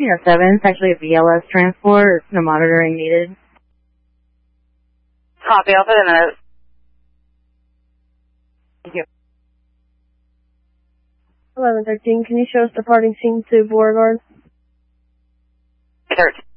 1307, it's actually a BLS transport, no monitoring needed. Copy, I'll put in a note. Thank you. 1113, can you show us departing scene to Beauregard? 13.